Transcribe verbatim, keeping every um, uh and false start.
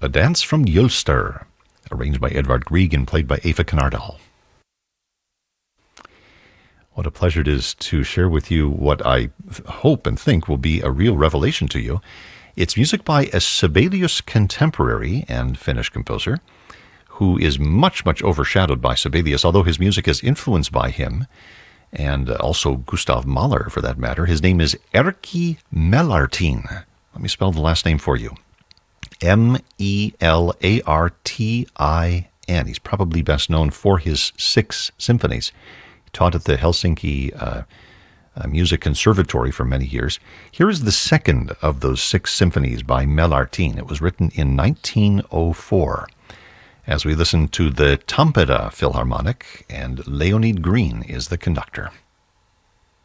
A Dance from Ulster, arranged by Edvard Grieg and played by Eva Knardal. What a pleasure it is to share with you what I hope and think will be a real revelation to you. It's music by a Sibelius contemporary and Finnish composer, who is much, much overshadowed by Sibelius, although his music is influenced by him, and also Gustav Mahler, for that matter. His name is Erkki Melartin. Let me spell the last name for you. M E L A R T I N. He's probably best known for his six symphonies. He taught at the Helsinki uh, uh, Music Conservatory for many years. Here is the second of those six symphonies by Melartin. It was written in nineteen oh four. As we listen to the Tampere Philharmonic, and Leonid Green is the conductor.